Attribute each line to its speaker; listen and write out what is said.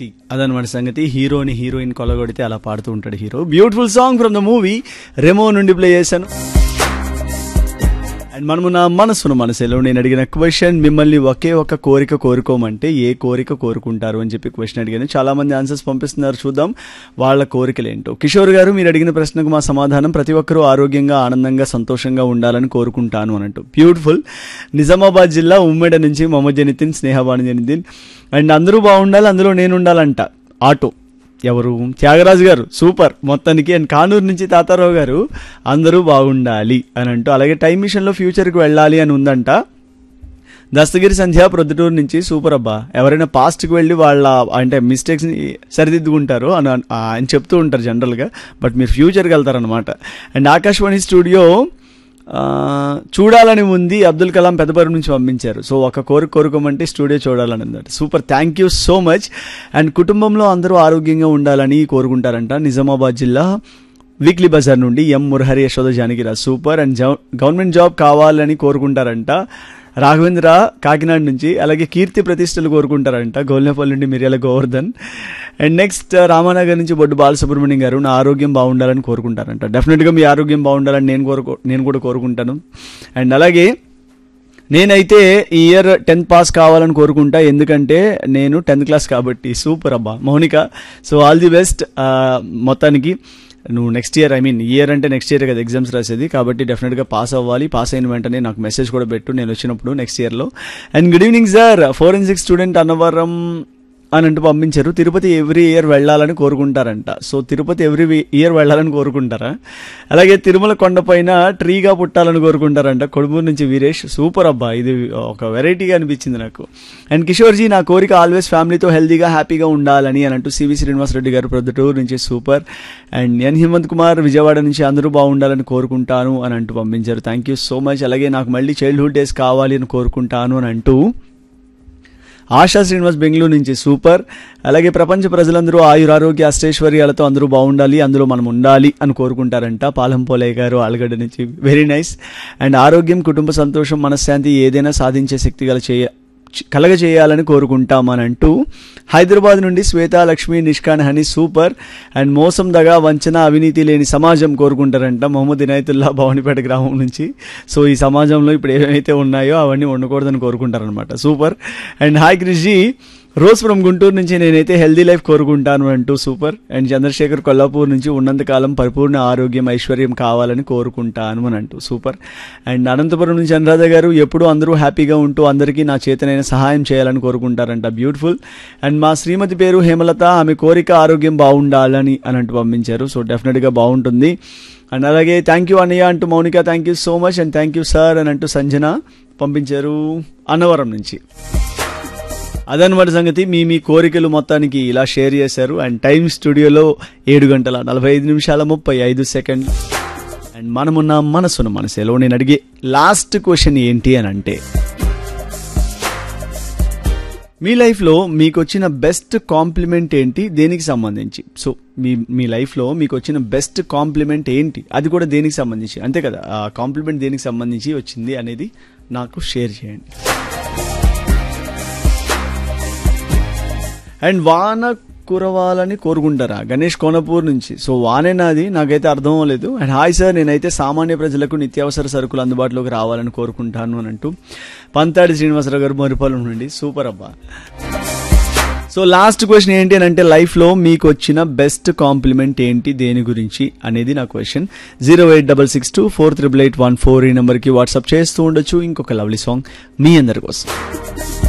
Speaker 1: అదనమాట సంగతి. హీరోని హీరోయిన్ కొలగొడితే అలా పాడుతూ ఉంటాడు hero. Beautiful song from the movie Remo నుండి ప్లే చేశాను. అండ్ మనము నా మనసులో నేను అడిగిన క్వశ్చన్, మిమ్మల్ని ఒకే ఒక కోరిక కోరుకోమంటే ఏ కోరిక కోరుకుంటారు అని చెప్పి క్వశ్చన్ అడిగాను. చాలా మంది ఆన్సర్స్ పంపిస్తున్నారు, చూద్దాం వాళ్ళ కోరికలు ఏంటో. కిషోర్ గారు, మీరు అడిగిన ప్రశ్నకు మా సమాధానం ప్రతి ఒక్కరూ ఆరోగ్యంగా ఆనందంగా సంతోషంగా ఉండాలని కోరుకుంటాను అన్నట్టు. బ్యూటిఫుల్. నిజామాబాద్ జిల్లా ఉమ్మడి నుంచి మొహమ్మద్ జనిద్దీన్, స్నేహబాను జనిద్దీన్. అండ్ అందరూ బాగుండాలి, అందులో నేను ఉండాలంట. ఆటో ఎవరు? త్యాగరాజు గారు, సూపర్ మొత్తానికి. అండ్ కానూరు నుంచి తాతారావు గారు, అందరూ బాగుండాలి అని అంటూ. అలాగే టైం మిషన్లో ఫ్యూచర్కి వెళ్ళాలి అని ఉందంట. దస్తగిరి సంధ్య ప్రొద్దుటూరు నుంచి, సూపర్ అబ్బా. ఎవరైనా పాస్ట్కి వెళ్ళి వాళ్ళ అంటే మిస్టేక్స్ని సరిదిద్దుకుంటారు అని చెప్తూ ఉంటారు జనరల్గా, బట్ మీరు ఫ్యూచర్కి వెళ్తారనమాట. అండ్ ఆకాశవాణి స్టూడియో చూడాలని ఉంది, అబ్దుల్ కలాం పెద్దపల్లి నుంచి పంపించారు. సో ఒక కోరుకోమంటే స్టూడియో చూడాలని ఉందట. Super, thank you so much. And కుటుంబంలో అందరూ ఆరోగ్యంగా ఉండాలని కోరుకుంటారంట. నిజామాబాద్ జిల్లా వీక్లీ బజార్ నుండి ఎం Murahari Yashoda Janakiraj, super. And government job కావాలని కోరుకుంటారంట. రాఘవేంద్ర కాకినాడ నుంచి. అలాగే కీర్తి ప్రతిష్టలు కోరుకుంటారంట. గోల్నేపల్లి నుండి మిర్యాల గోవర్ధన్. అండ్ నెక్స్ట్ రామానగర్ నుంచి బొడ్డు బాలసుబ్రహ్మణ్యం గారు, నా ఆరోగ్యం బాగుండాలని కోరుకుంటారంట. డెఫినెట్గా మీ ఆరోగ్యం బాగుండాలని నేను కూడా కోరుకుంటాను. అండ్ అలాగే నేనైతే ఈ ఇయర్ 10th పాస్ కావాలని కోరుకుంటా, ఎందుకంటే నేను 10th క్లాస్ కాబట్టి. సూపర్ అబ్బా Mounika. So all the best. మొత్తానికి నువ్వు నెక్స్ట్ ఇయర్, ఇయర్ అంటే నెక్స్ట్ ఇయర్ కదా ఎగ్జామ్స్ రాసేది, కాబట్టి డెఫినెట్గా పాస్ అవ్వాలి. పాస్ అయిన వెంటనే నాకు మెసేజ్ కూడా పెట్టు, నేను వచ్చినప్పుడు నెక్స్ట్ ఇయర్లో. And good evening sir, forensic student Annavaram అని అంటూ పంపించారు. తిరుపతి ఎవ్రీ ఇయర్ వెళ్ళాలని కోరుకుంటారంట. సో తిరుపతి ఎవ్రీ ఇయర్ వెళ్ళాలని కోరుకుంటారా? అలాగే తిరుమల కొండపైన ట్రీగా పుట్టాలని కోరుకుంటారంట. కొడుమూరు నుంచి వీరేష్, సూపర్ అబ్బా. ఇది ఒక వెరైటీగా అనిపించింది నాకు. అండ్ కిషోర్జీ, నా కోరిక ఆల్వేస్ ఫ్యామిలీతో హెల్తీగా హ్యాపీగా ఉండాలని అని అంటూ సివి శ్రీనివాసరెడ్డి గారు ప్రొద్దుటూరు నుంచి, సూపర్. అండ్ ఎన్ హిమంత్ కుమార్ విజయవాడ నుంచి, అందరూ బాగుండాలని కోరుకుంటాను అని అంటూ పంపించారు. Thank you so much. అలాగే నాకు మళ్ళీ చైల్డ్హుడ్ డేస్ కావాలి అని కోరుకుంటాను అని అంటూ ఆశా శ్రీనివాస్ బెంగళూరు నుంచి, సూపర్. అలాగే ప్రపంచ ప్రజలందరూ ఆయురారోగ్య అష్టైశ్వర్యాలతో అందరూ బాగుండాలి, అందులో మనం ఉండాలి అని కోరుకుంటారంట. పాలంపోలయ్య గారు ఆలగడ్డ నుంచి, వెరీ నైస్. అండ్ ఆరోగ్యం, కుటుంబ సంతోషం, మనశ్శాంతి ఏదైనా సాధించే శక్తి కలగజేయాలని కోరుకుంటామని అంటూ హైదరాబాద్ నుండి శ్వేత లక్ష్మి నిష్కాన్ హని, సూపర్. అండ్ మోసం, దగా, వంచన, అవినీతి లేని సమాజం కోరుకుంటారంట. మొహమ్మద్ ఇనాయతుల్లా భవానీపేట గ్రామం నుంచి. సో ఈ సమాజంలో ఇప్పుడు ఏవైతే ఉన్నాయో అవన్నీ ఉండకూడదని కోరుకుంటారనమాట. Super. And hi క్రిష్జీ, rose from Guntur నుంచి, నేనైతే హెల్దీ లైఫ్ కోరుకుంటాను అంటూ, సూపర్. అండ్ చంద్రశేఖర్ కొల్లాపూర్ నుంచి, ఉన్నంతకాలం పరిపూర్ణ ఆరోగ్యం ఐశ్వర్యం కావాలని కోరుకుంటాను అని అంటూ, సూపర్. అండ్ అనంతపురం నుంచి అనురాధ గారు, ఎప్పుడూ అందరూ హ్యాపీగా ఉంటూ అందరికీ నా చేతనైన సహాయం చేయాలని కోరుకుంటారంట. బ్యూటిఫుల్. అండ్ మా శ్రీమతి పేరు హేమలత, ఆమె కోరిక ఆరోగ్యం బాగుండాలని అని అంటూ పంపించారు. సో డెఫినెట్గా బాగుంటుంది. అండ్ అలాగే థ్యాంక్ యూ అన్నయ్య అంటూ Mounika, thank you so much. And thank you sir అని అంటూ సంజన పంపించారు అన్నవరం నుంచి. అదనమాట సంగతి. మీ కోరికలు మొత్తానికి ఇలా షేర్ చేశారు. అండ్ టైమ్ స్టూడియోలో 7:45:35. అండ్ మనమున్న మనసులో నేను అడిగే లాస్ట్ క్వశ్చన్ ఏంటి అని అంటే, మీ లైఫ్లో మీకు వచ్చిన బెస్ట్ కాంప్లిమెంట్ ఏంటి, దేనికి సంబంధించి? సో మీ లైఫ్లో మీకు వచ్చిన బెస్ట్ కాంప్లిమెంట్ ఏంటి, అది కూడా దేనికి సంబంధించి, అంతే కదా, ఆ కాంప్లిమెంట్ దేనికి సంబంధించి వచ్చింది అనేది నాకు షేర్ చేయండి. అండ్ వాన కురవాలని కోరుకుంటారా? గణేష్ కోనపూర్ నుంచి. సో వానే నాది, నాకైతే అర్థం అవ్వలేదు. అండ్ హాయ్ సార్, నేనైతే సామాన్య ప్రజలకు నిత్యావసర సరుకులు అందుబాటులోకి రావాలని కోరుకుంటాను అని అంటూ పంతాడి శ్రీనివాసరావు గారు మరిపాలెం నుండి, సూపర్ అబ్బా. సో లాస్ట్ క్వశ్చన్ ఏంటి అని అంటే, లైఫ్లో మీకు వచ్చిన బెస్ట్ కాంప్లిమెంట్ ఏంటి, దేని గురించి అనేది నా క్వశ్చన్. 08662488814 ఈ నెంబర్కి వాట్సాప్ చేస్తూ ఉండొచ్చు. ఇంకొక లవ్లీ సాంగ్ మీ అందరి కోసం.